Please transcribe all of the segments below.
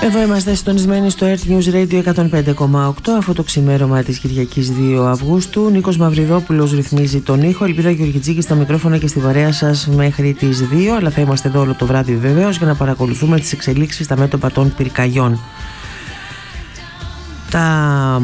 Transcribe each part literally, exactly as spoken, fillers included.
Εδώ είμαστε συντονισμένοι στο Earth News Radio εκατόν πέντε κόμμα οκτώ. Αυτό το ξημέρωμα της Κυριακής δύο Αυγούστου. Νίκος Μαυριδόπουλος ρυθμίζει τον ήχο. Ελπίδα Γεωργιτζίκη στα μικρόφωνα και στη παρέα σας μέχρι τις δύο. Αλλά θα είμαστε εδώ όλο το βράδυ βεβαίως για να παρακολουθούμε τις εξελίξεις στα μέτωπα των πυρκαγιών. Τα...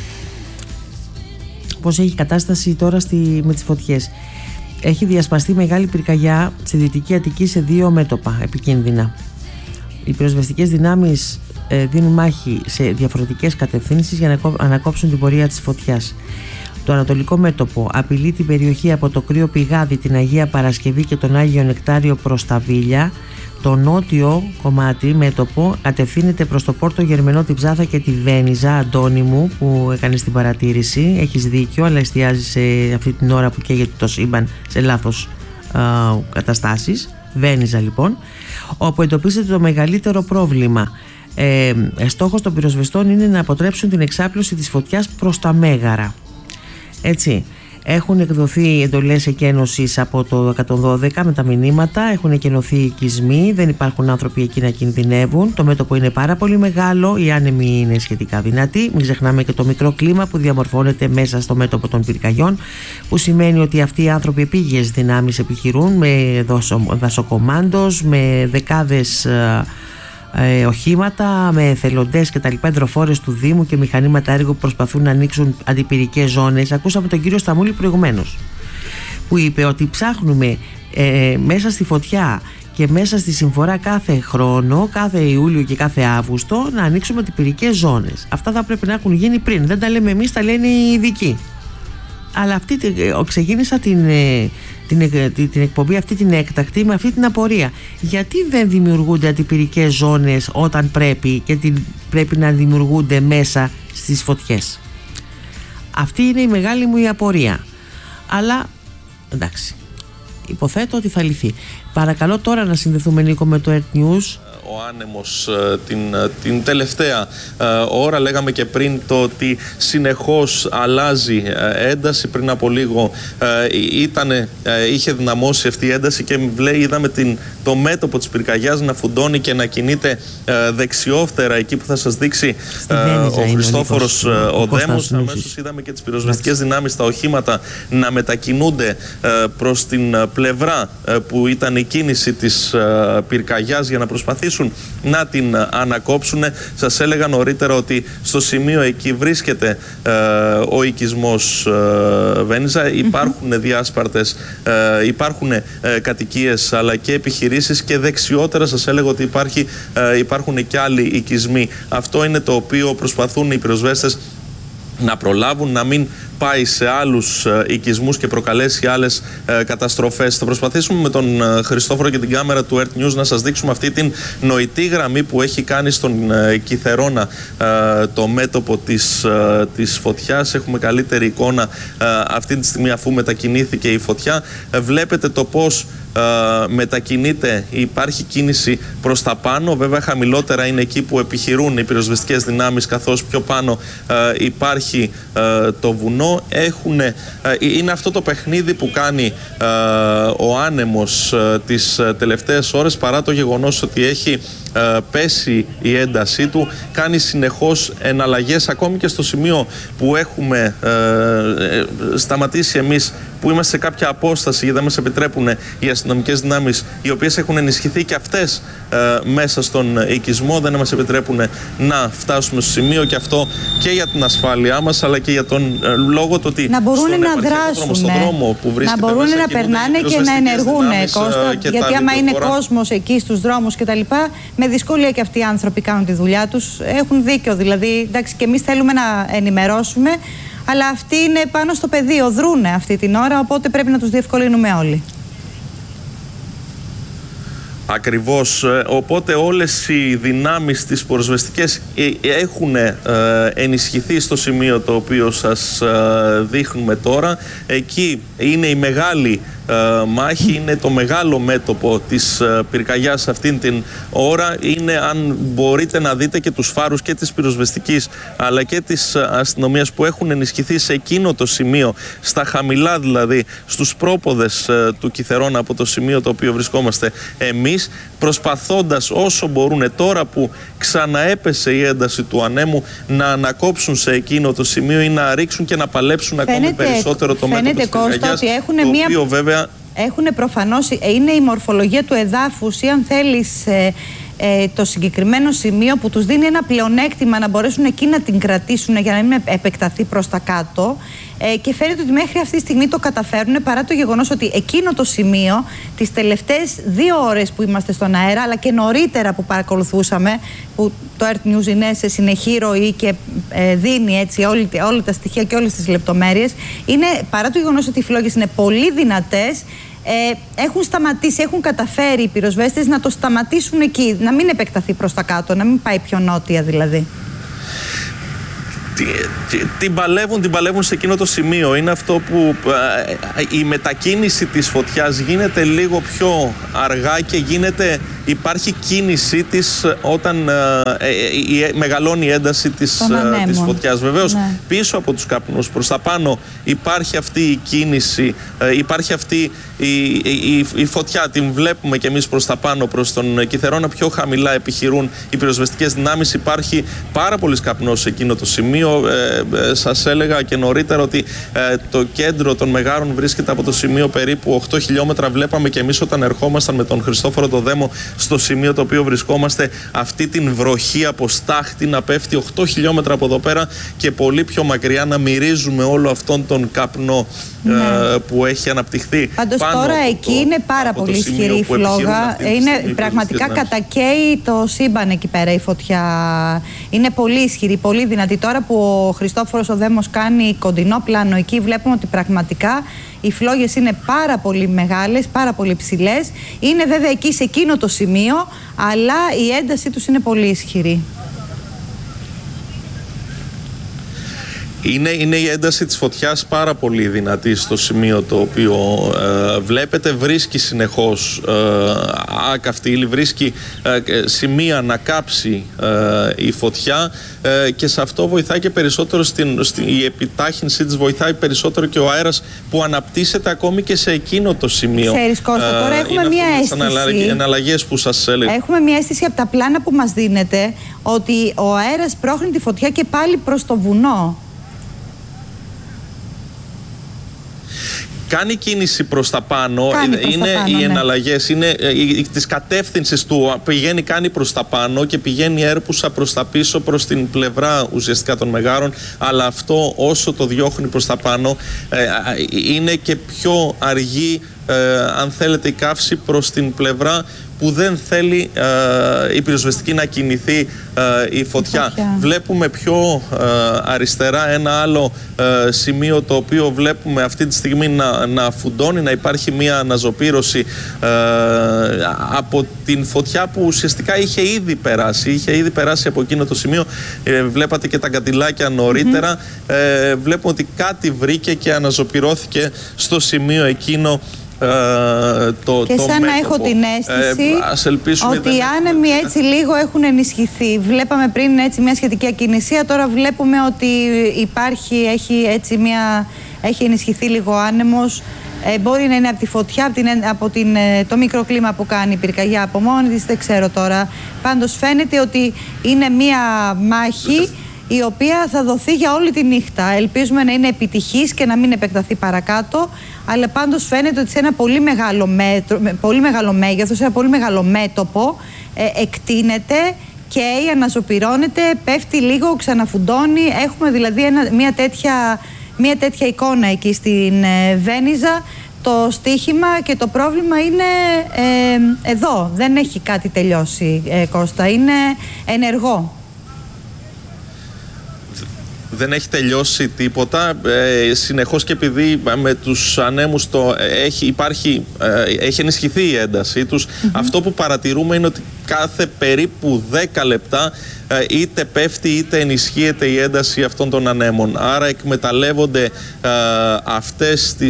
Πώς έχει κατάσταση τώρα στη... με τις φωτιές. Έχει διασπαστεί μεγάλη πυρκαγιά στη Δυτική Αττική σε δύο μέτωπα επικίνδυνα. Οι πυροσβεστικές δυνάμεις ε, δίνουν μάχη σε διαφορετικές κατευθύνσεις για να ανακόψουν την πορεία της φωτιάς. Το ανατολικό μέτωπο απειλεί την περιοχή από το Κρύο Πηγάδι, την Αγία Παρασκευή και τον Άγιο Νεκτάριο προς τα Βίλια. Το νότιο κομμάτι μέτωπο κατευθύνεται προς το Πόρτο Γερμενό, την Ψάθα και τη Βένιζα. Αντώνη μου, που έκανε την παρατήρηση, έχεις δίκιο, αλλά εστιάζει σε αυτή την ώρα που καίγεται το σύμπαν σε λάθος α, καταστάσεις. Βένιζα λοιπόν, όπου εντοπίζεται το μεγαλύτερο πρόβλημα. Ε, στόχος των πυροσβεστών είναι να αποτρέψουν την εξάπλωση της φωτιάς προς τα Μέγαρα. Έτσι, έχουν εκδοθεί εντολές εκένωσης από το εκατόν δώδεκα με τα μηνύματα, έχουν εκενωθεί οικισμοί, δεν υπάρχουν άνθρωποι εκεί να κινδυνεύουν. Το μέτωπο είναι πάρα πολύ μεγάλο, οι άνεμοι είναι σχετικά δυνατοί. Μην ξεχνάμε και το μικρό κλίμα που διαμορφώνεται μέσα στο μέτωπο των πυρκαγιών, που σημαίνει ότι αυτοί οι άνθρωποι επίγειες δυνάμεις επιχειρούν με δασοκομάντος, με δεκάδες Ε, οχήματα, με εθελοντές και τα λοιπά, υδροφόρες του Δήμου και μηχανήματα έργου που προσπαθούν να ανοίξουν αντιπυρικές ζώνες. Ακούσαμε τον κύριο Σταμούλη προηγουμένως, που είπε ότι ψάχνουμε ε, μέσα στη φωτιά και μέσα στη συμφορά κάθε χρόνο, κάθε Ιούλιο και κάθε Αύγουστο, να ανοίξουμε αντιπυρικές ζώνες. Αυτά θα πρέπει να έχουν γίνει πριν. Δεν τα λέμε εμείς, τα λένε οι ειδικοί. Αλλά αυτή, ξεκίνησα την, την, την, την εκπομπή αυτή την έκτακτη με αυτή την απορία. Γιατί δεν δημιουργούνται αντιπυρικές ζώνες όταν πρέπει και την, πρέπει να δημιουργούνται μέσα στις φωτιές? Αυτή είναι η μεγάλη μου η απορία. Αλλά εντάξει, υποθέτω ότι θα λυθεί. Παρακαλώ τώρα να συνδεθούμε, Νίκο, με το Earth News. Ο άνεμος την, την τελευταία ώρα, λέγαμε και πριν το ότι συνεχώς αλλάζει ένταση. Πριν από λίγο ήτανε, είχε δυναμώσει αυτή η ένταση και είδαμε την, το μέτωπο της πυρκαγιάς να φουντώνει και να κινείται δεξιόφτερα εκεί που θα σας δείξει ο Χριστόφορος ο, ο Δέμος. Αμέσως είδαμε και τις πυροσβεστικές δυνάμεις στα οχήματα να μετακινούνται προς την πλευρά που ήταν η κίνηση της πυρκαγιάς για να προσπαθήσουν να την ανακόψουν. Σας έλεγα νωρίτερα ότι στο σημείο εκεί βρίσκεται ε, ο οικισμός ε, Βένιζα. Υπάρχουν mm-hmm. διάσπαρτες, ε, υπάρχουν ε, κατοικίες αλλά και επιχειρήσεις, και δεξιότερα σας έλεγα ότι υπάρχει, ε, υπάρχουν και άλλοι οικισμοί. Αυτό είναι το οποίο προσπαθούν οι πυροσβέστες να προλάβουν, να μην πάει σε άλλους ε, οικισμούς και προκαλέσει άλλες ε, καταστροφές. Θα προσπαθήσουμε με τον ε, Χριστόφορο και την κάμερα του Earth News να σας δείξουμε αυτή την νοητή γραμμή που έχει κάνει στον ε, Κιθερώνα ε, το μέτωπο της, ε, της φωτιάς. Έχουμε καλύτερη εικόνα ε, αυτή τη στιγμή, αφού μετακινήθηκε η φωτιά. Ε, βλέπετε το πώς ε, μετακινείται, υπάρχει κίνηση προς τα πάνω. Βέβαια χαμηλότερα είναι εκεί που επιχειρούν οι πυροσβεστικές δυνάμεις, καθώς πιο πάνω ε, υπάρχει ε, το βουνό. Έχουν, ε, είναι αυτό το παιχνίδι που κάνει ε, ο άνεμος ε, τις ε, τελευταίες ώρες, παρά το γεγονός ότι έχει ε, πέσει η έντασή του, κάνει συνεχώς εναλλαγές, ακόμη και στο σημείο που έχουμε ε, ε, σταματήσει εμείς, που είμαστε σε κάποια απόσταση, γιατί δεν μας επιτρέπουν οι αστυνομικές δυνάμεις, οι οποίες έχουν ενισχυθεί και αυτές ε, μέσα στον οικισμό, δεν μας επιτρέπουν να φτάσουμε στο σημείο, και αυτό και για την ασφάλειά μας, αλλά και για τον ε, λόγο του ότι να μπορούν να δράσουν, στον δρόμο που να μπορούν να περνάνε και να ενεργούν, Κώστα, και γιατί άμα είναι κόσμος εκεί στους δρόμους κτλ., με δυσκολία και αυτοί οι άνθρωποι κάνουν τη δουλειά τους. Έχουν δίκιο, δηλαδή, εντάξει, και εμείς θέλουμε να ενημερώσουμε, αλλά αυτοί είναι πάνω στο πεδίο, δρούνε αυτή την ώρα, οπότε πρέπει να τους διευκολύνουμε όλοι. Ακριβώς, οπότε όλες οι δυνάμεις τις πυροσβεστικές έχουν ενισχυθεί στο σημείο το οποίο σας δείχνουμε τώρα. Εκεί είναι η μεγάλη μάχη. Είναι το μεγάλο μέτωπο της πυρκαγιάς αυτήν την ώρα. Είναι, αν μπορείτε να δείτε, και τους φάρους και της πυροσβεστικής αλλά και της αστυνομίας που έχουν ενισχυθεί σε εκείνο το σημείο, στα χαμηλά δηλαδή, στους πρόποδες του Κιθερόνα, από το σημείο το οποίο βρισκόμαστε εμείς, προσπαθώντας όσο μπορούν, τώρα που ξαναέπεσε η ένταση του ανέμου, να ανακόψουν σε εκείνο το σημείο ή να ρίξουν και να παλέψουν φαίνεται, ακόμη περισσότερο το μέτωπο της πυρκαγιάς, το μία... οποίο βέβαια... Έχουν προφανώς, είναι η μορφολογία του εδάφους ή, αν θέλεις, ε, ε, το συγκεκριμένο σημείο που τους δίνει ένα πλεονέκτημα να μπορέσουν εκεί να την κρατήσουν για να μην επεκταθεί προς τα κάτω. Ε, και φαίνεται ότι μέχρι αυτή τη στιγμή το καταφέρουν, παρά το γεγονός ότι εκείνο το σημείο τις τελευταίες δύο ώρες που είμαστε στον αέρα, αλλά και νωρίτερα που παρακολουθούσαμε, που το Earth News είναι σε συνεχή ροή και ε, δίνει έτσι όλη, όλα τα στοιχεία και όλες τις λεπτομέρειες, είναι, παρά το γεγονός ότι οι φλόγες είναι πολύ δυνατές, ε, έχουν σταματήσει, έχουν καταφέρει οι πυροσβέστες να το σταματήσουν εκεί, να μην επεκταθεί προς τα κάτω, να μην πάει πιο νότια δηλαδή. Την παλεύουν, την παλεύουν σε εκείνο το σημείο. Είναι αυτό που ε, η μετακίνηση της φωτιάς γίνεται λίγο πιο αργά και γίνεται, υπάρχει κίνησή της όταν ε, ε, ε, μεγαλώνει η ένταση της, ε, της φωτιάς. Βεβαίως, ναι. Πίσω από τους καπνούς προς τα πάνω υπάρχει αυτή η κίνηση, ε, υπάρχει αυτή η, η, η φωτιά, την βλέπουμε και εμείς προς τα πάνω, προς τον Κιθερώνα. Πιο χαμηλά επιχειρούν οι πυροσβεστικές δυνάμεις. Υπάρχει πάρα πολύς καπνός σε εκείνο το σημείο. Ε, ε, σας έλεγα και νωρίτερα ότι ε, το κέντρο των Μεγάρων βρίσκεται από το σημείο περίπου οκτώ χιλιόμετρα. Βλέπαμε και εμείς όταν ερχόμασταν με τον Χριστόφορο το Δέμο στο σημείο το οποίο βρισκόμαστε, αυτή την βροχή από στάχτη να πέφτει οκτώ χιλιόμετρα από εδώ πέρα και πολύ πιο μακριά, να μυρίζουμε όλο αυτόν τον καπνό, ναι. ε, που έχει αναπτυχθεί. Πάντως τώρα εκεί το, είναι πάρα πολύ ισχυρή η φλόγα. Είναι πραγματικά κατακαίει το σύμπαν εκεί πέρα η φωτιά. Είναι πολύ ισχυρή, πολύ δυνατή. Τώρα που ο Χριστόφορος ο Δέμος κάνει κοντινό πλάνο εκεί, βλέπουμε ότι πραγματικά οι φλόγες είναι πάρα πολύ μεγάλες, πάρα πολύ ψηλές. Είναι βέβαια εκεί σε εκείνο το σημείο, αλλά η έντασή τους είναι πολύ ισχυρή. Είναι, είναι η ένταση της φωτιάς πάρα πολύ δυνατή στο σημείο το οποίο ε, βλέπετε. Βρίσκει συνεχώς ε, άκαυτη ύλη, βρίσκει ε, σημεία να κάψει ε, η φωτιά ε, και σε αυτό βοηθάει και περισσότερο στην, στην, η επιτάχυνσή της, βοηθάει περισσότερο και ο αέρας που αναπτύσσεται ακόμη και σε εκείνο το σημείο. Ξέρεις Κώστα, τώρα έχουμε είναι μια αίσθηση, εναλλαγές που σας έλεγα. Έχουμε μια αίσθηση από τα πλάνα που μας δίνεται ότι ο αέρας πρόχνει τη φωτιά και πάλι προς το βουνό. Κάνει κίνηση προς τα πάνω, κάνει προς είναι τα πάνω, οι ναι. εναλλαγές, είναι ε, της κατεύθυνσης του, πηγαίνει, κάνει προς τα πάνω και πηγαίνει έρπουσα προς τα πίσω, προς την πλευρά ουσιαστικά των Μεγάρων, αλλά αυτό όσο το διώχνει προς τα πάνω ε, είναι και πιο αργή, ε, αν θέλετε, η καύση προς την πλευρά που δεν θέλει ε, η πυροσβεστική να κινηθεί ε, η φωτιά. φωτιά. Βλέπουμε πιο ε, αριστερά ένα άλλο ε, σημείο το οποίο βλέπουμε αυτή τη στιγμή να, να φουντώνει, να υπάρχει μια αναζωπήρωση ε, από την φωτιά που ουσιαστικά είχε ήδη περάσει. Είχε ήδη περάσει από εκείνο το σημείο. Ε, βλέπατε και τα καντιλάκια νωρίτερα. Mm-hmm. ε, βλέπουμε ότι κάτι βρήκε και αναζωπυρώθηκε στο σημείο εκείνο. Uh, το, και το σαν μέτωπο. να έχω την αίσθηση ε, ότι οι άνεμοι έτσι λίγο έχουν ενισχυθεί. Βλέπαμε πριν έτσι μια σχετική ακινησία, τώρα βλέπουμε ότι υπάρχει, έχει, έτσι μια, έχει ενισχυθεί λίγο ο άνεμος. Ε, μπορεί να είναι από τη φωτιά, από, την, από την, το μικροκλίμα που κάνει η πυρκαγιά από μόνη της, δεν ξέρω τώρα. Πάντως φαίνεται ότι είναι μια μάχη η οποία θα δοθεί για όλη τη νύχτα. Ελπίζουμε να είναι επιτυχής και να μην επεκταθεί παρακάτω, αλλά πάντως φαίνεται ότι σε ένα πολύ μεγάλο, μέτρο, πολύ μεγάλο μέγεθος, σε ένα πολύ μεγάλο μέτωπο ε, εκτείνεται και αναζωπυρώνεται, πέφτει λίγο, ξαναφουντώνει. Έχουμε δηλαδή ένα, μια, τέτοια, μια τέτοια εικόνα εκεί στην ε, Βένιζα. Το στοίχημα και το πρόβλημα είναι ε, εδώ. Δεν έχει κάτι τελειώσει, ε, Κώστα. Είναι ενεργό. Δεν έχει τελειώσει τίποτα. Ε, συνεχώς, και επειδή με τους ανέμους το έχει, υπάρχει, ε, έχει ενισχυθεί η έντασή τους, mm-hmm. αυτό που παρατηρούμε είναι ότι κάθε περίπου δέκα λεπτά ε, είτε πέφτει είτε ενισχύεται η ένταση αυτών των ανέμων. Άρα εκμεταλλεύονται ε, αυτές τις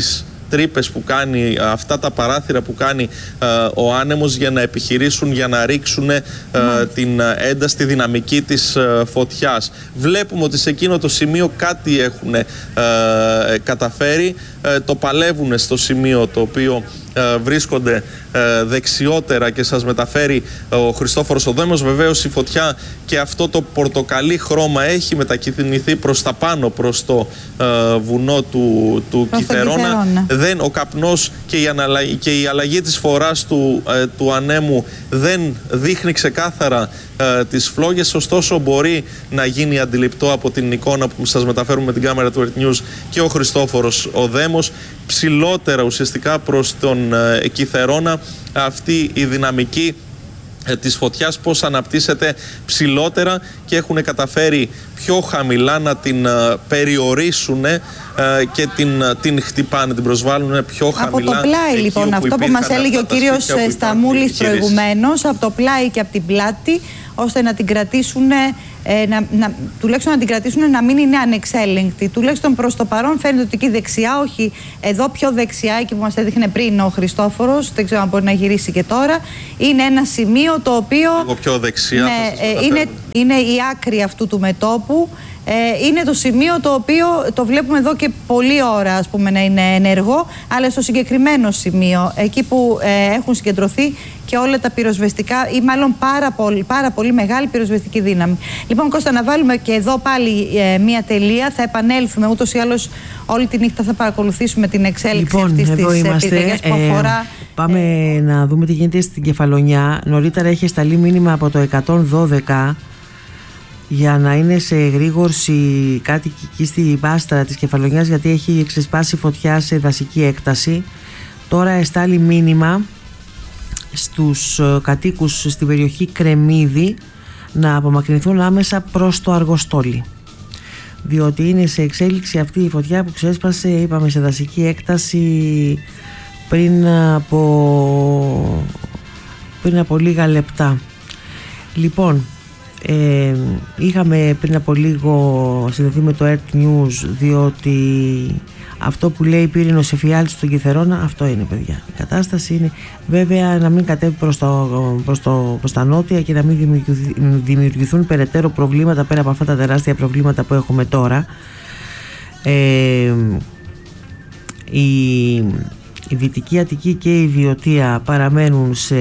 τρύπες που κάνει, αυτά τα παράθυρα που κάνει ε, ο άνεμος για να επιχειρήσουν, για να ρίξουν ε, mm. την ένταση, τη δυναμική της ε, φωτιάς. Βλέπουμε ότι σε εκείνο το σημείο κάτι έχουν ε, καταφέρει, ε, το παλεύουν στο σημείο το οποίο ε, βρίσκονται ε, δεξιότερα και σας μεταφέρει ο Χριστόφορος ο Δέμος. Βεβαίως η φωτιά και αυτό το πορτοκαλί χρώμα έχει μετακινηθεί προς τα πάνω, προς το ε, βουνό του, του Κιθερώνα. Δεν, ο καπνός και η, αναλλαγή, και η αλλαγή της φοράς του, ε, του ανέμου δεν δείχνει ξεκάθαρα ε, τις φλόγες, ωστόσο μπορεί να γίνει αντιληπτό από την εικόνα που σας μεταφέρουμε με την κάμερα του Earth News και ο Χριστόφορος ο Δέμος, ψηλότερα ουσιαστικά προς τον ε, Κιθερώνα, αυτή η δυναμική ε, της φωτιάς πώς αναπτύσσεται ψηλότερα και έχουν καταφέρει πιο χαμηλά να την ε, περιορίσουν ε, και την, την χτυπάνε, την προσβάλλουν πιο χαμηλά. Από το πλάι λοιπόν, αυτό που μας έλεγε ο κύριος Σταμούλης προηγουμένως, από το πλάι και από την πλάτη, ώστε να την κρατήσουν, ε, να, να, τουλάχιστον να την κρατήσουν να μην είναι ανεξέλεγκτη. Τουλάχιστον προς το παρόν φαίνεται ότι εκεί δεξιά, όχι εδώ πιο δεξιά, εκεί που μας έδειχνε πριν ο Χριστόφορος, δεν ξέρω αν μπορεί να γυρίσει και τώρα, είναι ένα σημείο το οποίο... Λίγο πιο δεξιά, ναι, ε, είναι, είναι η άκρη αυτού του μετώπου. Ε, είναι το σημείο το οποίο το βλέπουμε εδώ και πολλή ώρα, ας πούμε, να είναι ενεργό, αλλά στο συγκεκριμένο σημείο, εκεί που ε, έχουν συγκεντρωθεί και όλα τα πυροσβεστικά ή μάλλον πάρα πολύ, πάρα πολύ μεγάλη πυροσβεστική δύναμη. Λοιπόν, Κώστα, να βάλουμε και εδώ πάλι ε, μία τελεία. Θα επανέλθουμε, ούτως ή άλλως όλη τη νύχτα θα παρακολουθήσουμε την εξέλιξη λοιπόν, αυτής της πυρκαγιάς που αφορά... Ε, πάμε ε, να δούμε τι γίνεται στην Κεφαλονιά. Νωρίτερα έχει σταλεί μήνυμα από το εκατόν δώδεκα για να είναι σε εγρήγορση κάτοικοι εκεί στη Βάστρα της Κεφαλονιάς, γιατί έχει ξεσπάσει φωτιά σε δασική έκταση. Τώρα εστάλει μήνυμα στους κατοίκους στην περιοχή Κρεμμύδη να απομακρυνθούν άμεσα προς το Αργοστόλι, διότι είναι σε εξέλιξη αυτή η φωτιά που ξέσπασε, είπαμε, σε δασική έκταση πριν από, πριν από λίγα λεπτά. Λοιπόν, Ε, είχαμε πριν από λίγο συνδεθεί με το Earth News, διότι αυτό που λέει πύρινος εφιάλτης στον Κιθερώνα, αυτό είναι, παιδιά. Η κατάσταση είναι βέβαια να μην κατέβει προς, το, προς, το, προς τα νότια και να μην δημιουργηθούν, δημιουργηθούν περαιτέρω προβλήματα πέρα από αυτά τα τεράστια προβλήματα που έχουμε τώρα. Ε, η, η Δυτική Αττική και η Βιωτία παραμένουν σε,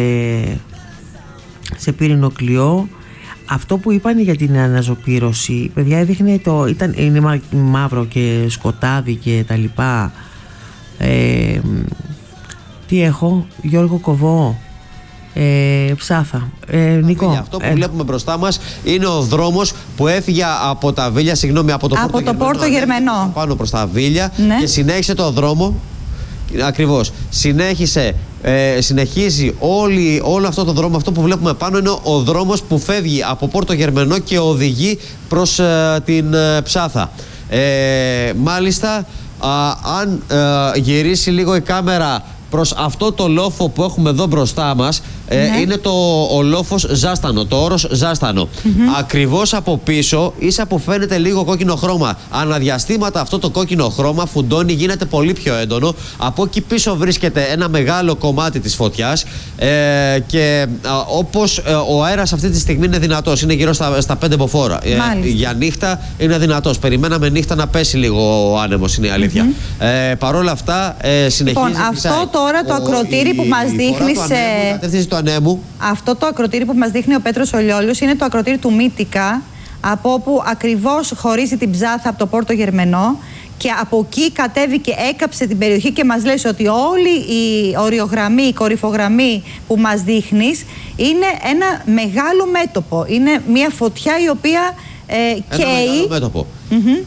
σε πύρινο κλειό. Αυτό που είπαν για την αναζωπήρωση, παιδιά, έδειχνε το, ήταν, είναι μα, μαύρο και σκοτάδι και τα λοιπά. Ε, τι έχω, Γιώργο Κοβό, ε, Ψάθα, ε, Νικό. Αυτό που ε, βλέπουμε μπροστά μας είναι ο δρόμος που έφυγε από τα Βίλια, συγγνώμη, από το, από Πόρτο, το Πόρτο Γερμενό, πάνω προς τα Βίλια, ναι. Και συνέχισε το δρόμο. Ακριβώς. Συνέχισε, ε, συνεχίζει όλη, όλο αυτό το δρόμο. Αυτό που βλέπουμε πάνω είναι ο δρόμος που φεύγει από Πόρτο Γερμενό και οδηγεί προς ε, την ε, Ψάθα. Ε, μάλιστα, α, αν ε, γυρίσει λίγο η κάμερα προς αυτό το λόφο που έχουμε εδώ μπροστά μας, ναι. ε, είναι το, ο λόφος Ζάστανο, το όρος Ζάστανο. Mm-hmm. Ακριβώς από πίσω, ίσα που φαίνεται λίγο κόκκινο χρώμα. Αναδιαστήματα αυτό το κόκκινο χρώμα φουντώνει, γίνεται πολύ πιο έντονο. Από εκεί πίσω βρίσκεται ένα μεγάλο κομμάτι της φωτιάς ε, και α, όπως ε, ο αέρας αυτή τη στιγμή είναι δυνατός, είναι γύρω στα, στα πέντε μποφόρ. Ε, για νύχτα είναι δυνατός. Περιμέναμε νύχτα να πέσει λίγο ο άνεμος, είναι η αλήθεια. Mm-hmm. Ε, Παρ' όλα αυτά ε, συνεχίζει. Λοιπόν, αυτό τώρα το ακροτήρι που μας δείχνει σε... του ανέμου. Αυτό το ακροτήρι που μας δείχνει ο Πέτρος Ολιόλιος είναι το ακροτήρι του Μύτικα, από όπου ακριβώς χωρίζει την Ψάθα από το Πόρτο Γερμενό, και από εκεί κατέβηκε, έκαψε την περιοχή και μας λέει ότι όλη η οριογραμμή, η κορυφογραμμή που μας δείχνεις είναι ένα μεγάλο μέτωπο. Είναι μια φωτιά η οποία ε, καίει. Ένα μεγάλο μέτωπο. Mm-hmm.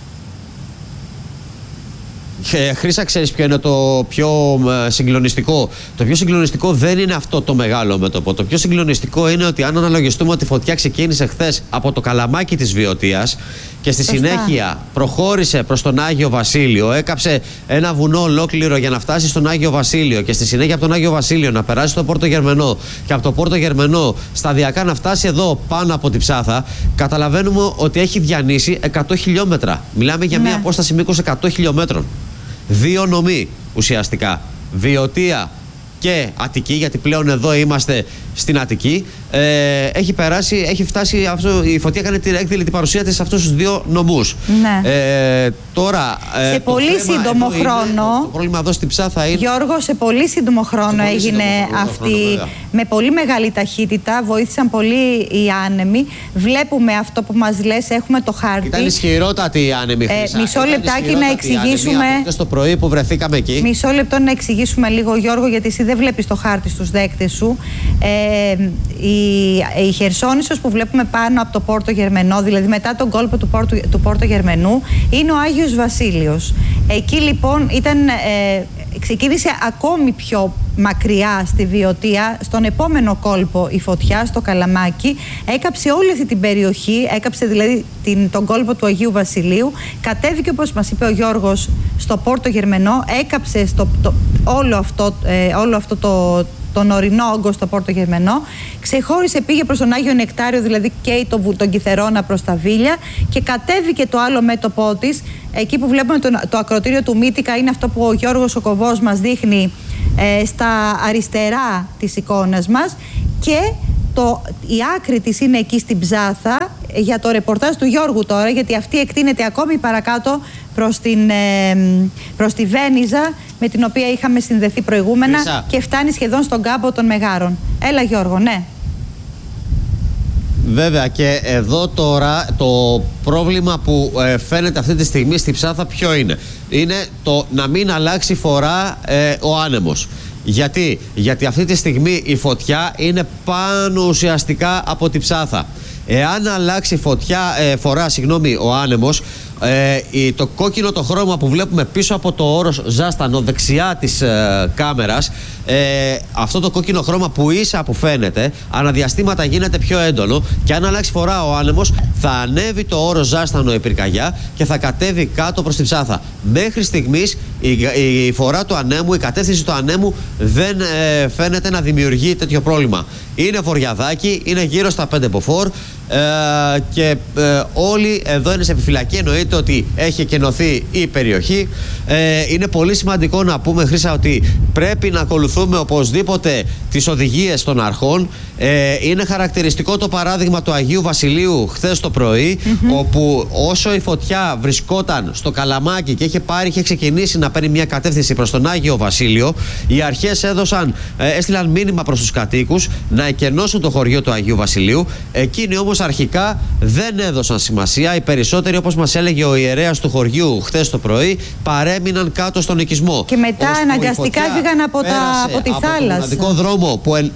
Και Χρύσα, ξέρεις ποιο είναι το πιο συγκλονιστικό? Το πιο συγκλονιστικό δεν είναι αυτό το μεγάλο μέτωπο. Το πιο συγκλονιστικό είναι ότι αν αναλογιστούμε ότι η φωτιά ξεκίνησε χθες από το Καλαμάκι της Βιωτίας και στη Σωστά. συνέχεια προχώρησε προς τον Άγιο Βασίλειο, έκαψε ένα βουνό ολόκληρο για να φτάσει στον Άγιο Βασίλειο και στη συνέχεια από τον Άγιο Βασίλειο να περάσει στο Πόρτο Γερμενό και από το Πόρτο Γερμενό σταδιακά να φτάσει εδώ πάνω από την Ψάθα, καταλαβαίνουμε ότι έχει διανύσει εκατό χιλιόμετρα. Μιλάμε για ναι. μια απόσταση μήκους εκατό χιλιόμετρων. δύο νομοί ουσιαστικά. Βιωτία και Αττική, γιατί πλέον εδώ είμαστε στην Αττική. Ε, έχει περάσει, έχει φτάσει αυτό, η Φωτιά έκανε την έκδηλη την παρουσία της σε αυτούς τους δύο νομούς. Ναι. Ε, τώρα, σε ε, πολύ σύντομο χρόνο. Είναι, το πρόβλημα εδώ στην Ψάθα είναι. Γιώργο, σε πολύ σύντομο χρόνο σε πολύ έγινε σύντομο αυτή. Χρόνο, με πολύ μεγάλη ταχύτητα. Βοήθησαν πολύ οι άνεμοι. Βλέπουμε αυτό που μας λες, έχουμε το χάρτη. Ήταν ισχυρότατη η άνεμη. Ε, μισό λεπτάκι να εξηγήσουμε. Στο πρωί που βρεθήκαμε εκεί. Μισό λεπτό να εξηγήσουμε λίγο, Γιώργο, γιατί εσύ δεν βλέπεις το χάρτη στους δέκτες σου. Ε, η, η Χερσόνησος που βλέπουμε πάνω από το Πόρτο Γερμενό, δηλαδή μετά τον κόλπο του Πόρτο, του Πόρτο Γερμενού, είναι ο Άγιος Βασίλειος. Εκεί λοιπόν ήταν, ε, ξεκίνησε ακόμη πιο μακριά στη Βιωτία, στον επόμενο κόλπο η φωτιά, στο Καλαμάκι, έκαψε όλη αυτή την περιοχή, έκαψε δηλαδή την, τον κόλπο του Αγίου Βασιλείου, κατέβηκε, όπως μας είπε ο Γιώργος, στο Πόρτο Γερμενό, έκαψε στο, το, όλο αυτό, ε, όλο αυτό το, τον ορεινό όγκο στο Πόρτο Γερμενό, ξεχώρισε, πήγε προς τον Άγιο Νεκτάριο, δηλαδή και τον, τον Κιθερώνα προς τα Βίλια, και κατέβηκε το άλλο μέτωπό της, εκεί που βλέπουμε το, το ακροτήριο του Μύτικα, είναι αυτό που ο Γιώργος ο Κοβός μας δείχνει ε, στα αριστερά της εικόνας μας, και το, η άκρη της είναι εκεί στην Ψάθα, για το ρεπορτάζ του Γιώργου τώρα, γιατί αυτή εκτείνεται ακόμη παρακάτω προς, την, ε, προς τη Βένιζα, με την οποία είχαμε συνδεθεί προηγούμενα, Ρίσα. Και φτάνει σχεδόν στον κάμπο των Μεγάρων. Έλα Γιώργο, ναι. Βέβαια, και εδώ τώρα το πρόβλημα που ε, φαίνεται αυτή τη στιγμή στη Ψάθα ποιο είναι? Είναι το να μην αλλάξει φορά ε, ο άνεμος. Γιατί? Γιατί αυτή τη στιγμή η φωτιά είναι πάνω ουσιαστικά από τη Ψάθα. Εάν αλλάξει φωτιά, ε, φορά συγγνώμη, ο άνεμος, ε, η, το κόκκινο το χρώμα που βλέπουμε πίσω από το όρος Ζάστανο δεξιά της ε, κάμερας, ε, αυτό το κόκκινο χρώμα που ίσα που φαίνεται αναδιαστήματα γίνεται πιο έντονο, και αν αλλάξει φορά ο άνεμος θα ανέβει το όρος Ζάστανο η πυρκαγιά και θα κατέβει κάτω προς την Ψάθα. Μέχρι στιγμής η, η φορά του ανέμου, η κατεύθυνση του ανέμου δεν ε, φαίνεται να δημιουργεί τέτοιο πρόβλημα. Είναι βορειαδάκι, είναι γύρω στα πέντε μποφόρ, ε, και ε, όλοι εδώ είναι σε επιφυλακή. Εννοείται ότι έχει εκενωθεί η περιοχή. Ε, είναι πολύ σημαντικό να πούμε, Χρύσα, ότι πρέπει να ακολουθούμε οπωσδήποτε τις οδηγίες των αρχών. Ε, είναι χαρακτηριστικό το παράδειγμα του Αγίου Βασιλείου χθες το πρωί, mm-hmm. όπου όσο η φωτιά βρισκόταν στο Καλαμάκι και είχε πάρει, είχε ξεκινήσει να παίρνει μια κατεύθυνση προς τον Άγιο Βασίλειο, οι αρχές έδωσαν, ε, έστειλαν μήνυμα προς τους κατοίκους να εκενώσουν το χωριό του Αγίου Βασιλείου. Εκείνοι όμως αρχικά δεν έδωσαν σημασία. Οι περισσότεροι, όπως μας έλεγε ο ιερέας του χωριού χθες το πρωί, παρέμειναν κάτω στον οικισμό. Και μετά αναγκαστικά έφυγαν από, από τη από θάλασσα. Το μοναδικό δρόμο που εν...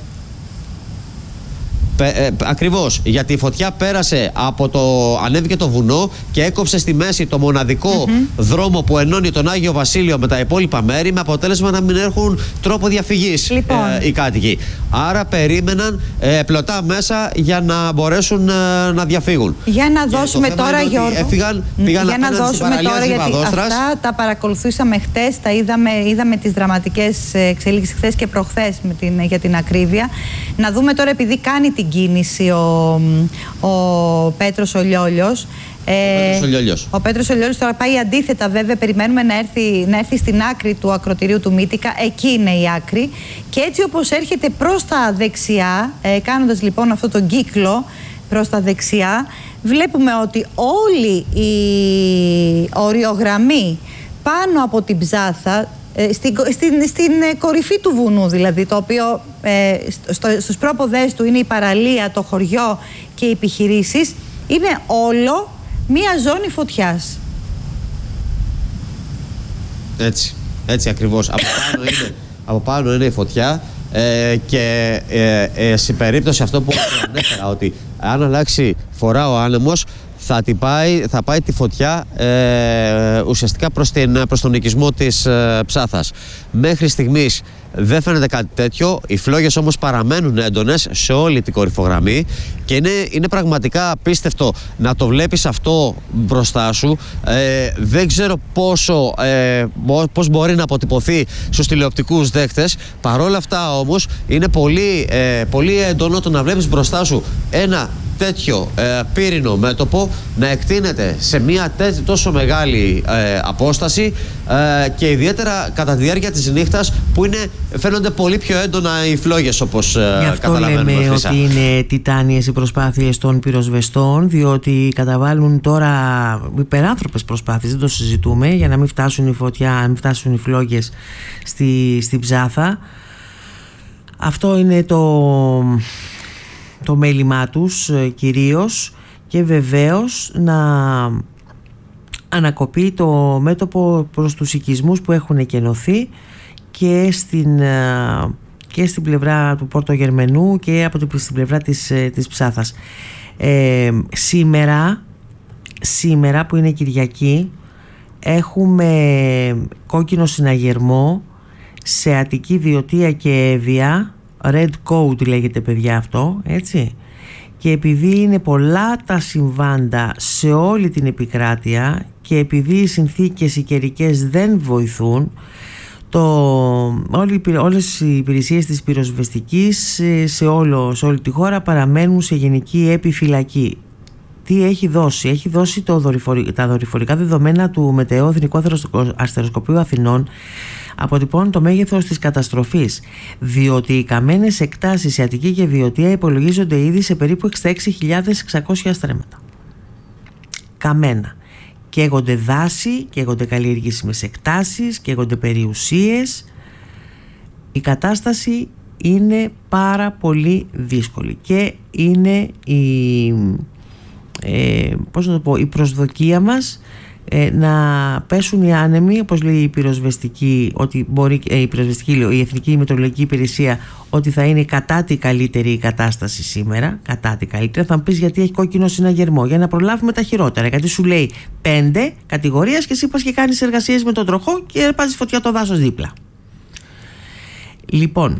Πε, ε, ακριβώς, γιατί η φωτιά πέρασε από το, ανέβηκε το βουνό και έκοψε στη μέση το μοναδικό mm-hmm. δρόμο που ενώνει τον Άγιο Βασίλειο με τα υπόλοιπα μέρη, με αποτέλεσμα να μην έχουν τρόπο διαφυγής, λοιπόν. ε, οι κάτοικοι. Άρα περίμεναν ε, πλωτά μέσα για να μπορέσουν ε, να διαφύγουν. Για να δώσουμε τώρα, Γιώργο, έφυγαν, πήγαν για να δώσουμε τώρα, γιατί αυτά τα παρακολουθούσαμε χτες, τα είδαμε, είδαμε τις δραματικές εξελίξεις χθες και προχθές με την, για την ακρίβεια. Να δούμε τώρα, επειδή κάνει την κίνηση ο, ο Πέτρος ο Λιόλιος. Ο Πέτρος ο Λιόλιος. Ο Πέτρος ο Λιόλιος τώρα πάει αντίθετα, βέβαια. Περιμένουμε να έρθει, να έρθει στην άκρη του ακροτηρίου του Μύτικα. Εκεί είναι η άκρη. Και έτσι όπως έρχεται προς τα δεξιά, ε, κάνοντας λοιπόν αυτό τον κύκλο προς τα δεξιά, βλέπουμε ότι όλη η οριογραμμή πάνω από την Ψάθα, Στην, στην, στην κορυφή του βουνού δηλαδή, το οποίο ε, στο, στους πρόποδες του είναι η παραλία, το χωριό και οι επιχειρήσεις, είναι όλο μία ζώνη φωτιάς. Έτσι, έτσι ακριβώς. Από πάνω είναι, από πάνω είναι η φωτιά, ε, και ε, ε, σε περίπτωση αυτό που ανέφερα, ότι αν αλλάξει φορά ο άνεμος, θα, την πάει, θα πάει τη φωτιά ε, ουσιαστικά προς, την, προς τον οικισμό της ε, Ψάθας. Μέχρι στιγμής δεν φαίνεται κάτι τέτοιο. Οι φλόγες όμως παραμένουν έντονες σε όλη την κορυφογραμμή και είναι, είναι πραγματικά απίστευτο να το βλέπεις αυτό μπροστά σου. Ε, δεν ξέρω πόσο, ε, πώς μπορεί να αποτυπωθεί στους τηλεοπτικούς δέκτες. Παρόλα αυτά όμως είναι πολύ, ε, πολύ έντονο το να βλέπεις μπροστά σου ένα τέτοιο ε, πύρινο μέτωπο να εκτείνεται σε μια τέτοια, τόσο μεγάλη ε, απόσταση ε, και ιδιαίτερα κατά τη διάρκεια της νύχτας που είναι, φαίνονται πολύ πιο έντονα οι φλόγες, όπως ε, Γι' αυτό καταλαβαίνουμε. λέμε Χρύσα. ότι είναι τιτάνιες οι προσπάθειες των πυροσβεστών, διότι καταβάλουν τώρα υπεράνθρωπες προσπάθειες, δεν το συζητούμε, για να μην φτάσουν οι φωτιά, να μην φτάσουν οι φλόγες στη, στην Ψάθα. Αυτό είναι το, το μέλημά τους κυρίως, και βεβαίως να ανακοπεί το μέτωπο προς τους οικισμούς που έχουν εκενωθεί και στην, και στην πλευρά του Πόρτο Γερμενού και από την, στην πλευρά της, της Ψάθας. Ε, σήμερα, σήμερα που είναι Κυριακή, έχουμε κόκκινο συναγερμό σε Αττική, Βιωτία και Εύβοια. Red Code λέγεται, παιδιά, αυτό, έτσι. Και επειδή είναι πολλά τα συμβάντα σε όλη την επικράτεια και επειδή οι συνθήκες οι καιρικές δεν βοηθούν, το, όλοι, όλες οι υπηρεσίες της πυροσβεστικής σε, όλο, σε όλη τη χώρα παραμένουν σε γενική επιφυλακή. Τι έχει δώσει? Έχει δώσει το δορυφορι, τα δορυφορικά δεδομένα του Μετεό Εθνικού Αστεροσκοπείου Αθηνών, αποτυπώνουν το μέγεθος της καταστροφής, διότι οι καμένες εκτάσεις σε Αττική και Βιωτία υπολογίζονται ήδη σε περίπου εξήντα έξι χιλιάδες εξακόσια στρέμματα. Καμένα. Καίγονται δάση, καίγονται καλλιεργήσιμες εκτάσεις, καίγονται περιουσίες. Η κατάσταση είναι πάρα πολύ δύσκολη και είναι η, ε, πώς να το πω, η προσδοκία μας ε, να πέσουν οι άνεμοι, όπως λέει η πυροσβεστική, ότι μπορεί, ε, η, πυροσβεστική, η Εθνική Μετεωρολογική Υπηρεσία, ότι θα είναι κατά τη καλύτερη η κατάσταση σήμερα, κατά τη καλύτερη. Θα μου πεις γιατί έχει κόκκινο συναγερμό? Για να προλάβουμε τα χειρότερα, γιατί σου λέει πέντε κατηγορίες και εσύ πας και κάνεις εργασίες με τον τροχό και πας φωτιά το δάσος δίπλα. Λοιπόν,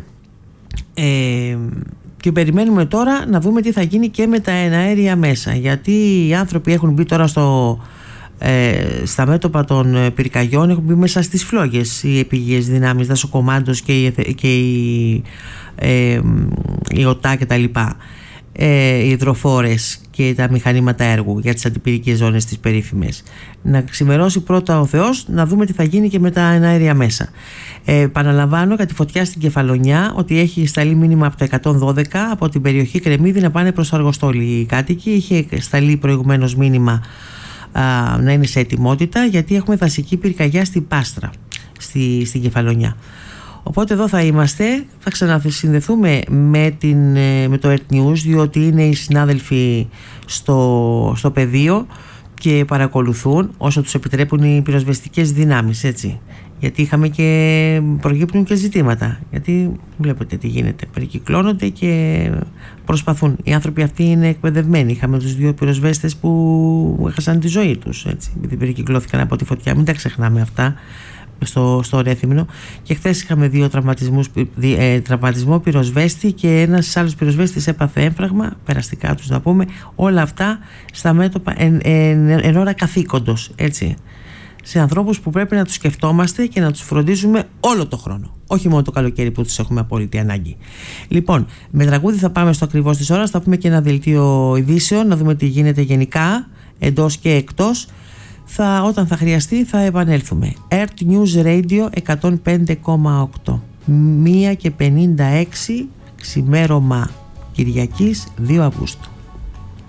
ε, και περιμένουμε τώρα να δούμε τι θα γίνει και με τα εναέρια μέσα, γιατί οι άνθρωποι έχουν μπει τώρα στο, ε, στα μέτωπα των πυρκαγιών, έχουν μπει μέσα στις φλόγες οι επίγειες δυνάμεις, δασοκομάντος και οι, και οι, ε, οι ΟΤΑ και τα λοιπά, ε, οι υδροφόρες και τα μηχανήματα έργου για τις αντιπυρικές ζώνες τις περίφημες. Να ξημερώσει πρώτα ο Θεός, να δούμε τι θα γίνει και με τα εναέρια μέσα. Ε, επαναλαμβάνω για τη φωτιά στην Κεφαλονιά ότι έχει σταλεί μήνυμα από το εκατόν δώδεκα από την περιοχή Κρεμμύδη να πάνε προς Αργοστόλη οι κάτοικοι. Είχε σταλεί προηγουμένως μήνυμα α, να είναι σε ετοιμότητα, γιατί έχουμε δασική πυρκαγιά στην Πάστρα, στη, στην Κεφαλονιά. Οπότε εδώ θα είμαστε, θα ξανασυνδεθούμε με, την, με το Earth News, διότι είναι οι συνάδελφοι στο, στο πεδίο και παρακολουθούν όσο τους επιτρέπουν οι πυροσβεστικές δυνάμεις, έτσι. Γιατί είχαμε και προκύπτουν και ζητήματα, γιατί βλέπετε τι γίνεται, περικυκλώνονται και προσπαθούν. Οι άνθρωποι αυτοί είναι εκπαιδευμένοι. Είχαμε τους δύο πυροσβέστες που έχασαν τη ζωή τους, έτσι, επειδή περικυκλώθηκαν από τη φωτιά. Μην τα ξεχνάμε αυτά στο, στο Ρέθυμνο. Και χθες είχαμε δύο τραυματισμούς, ε, τραυματισμό πυροσβέστη και ένας άλλος πυροσβέστης έπαθε έμφραγμα, περαστικά τους να πούμε. Όλα αυτά στα μέτωπα εν, εν, εν, εν ώρα καθήκοντος, έτσι, σε ανθρώπους που πρέπει να τους σκεφτόμαστε και να τους φροντίζουμε όλο το χρόνο, όχι μόνο το καλοκαίρι που τους έχουμε απόλυτη ανάγκη. Λοιπόν, με τραγούδι θα πάμε στο ακριβώς της ώρας, θα πούμε και ένα δελτίο ειδήσεων, να δούμε τι γίνεται γενικά εντός και εκτός. Θα, όταν θα χρειαστεί θα επανέλθουμε. Earth News Radio εκατόν πέντε κόμμα οκτώ, μία και πενήντα έξι, ξημέρωμα Κυριακής δύο Αυγούστου.